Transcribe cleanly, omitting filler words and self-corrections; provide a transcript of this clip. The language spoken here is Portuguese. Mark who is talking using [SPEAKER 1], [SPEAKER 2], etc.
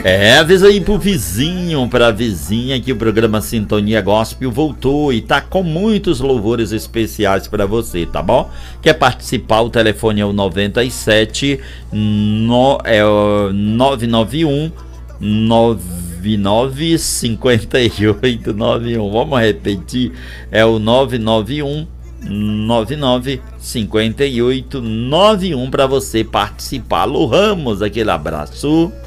[SPEAKER 1] Avisa aí pro vizinho, pra vizinha, que o programa Sintonia Gospel voltou e tá com muitos louvores especiais pra você, tá bom? Quer participar? O telefone é o 97 991 995891. Vamos repetir, é o 991 995891 para você participar. Alô Ramos, aquele abraço.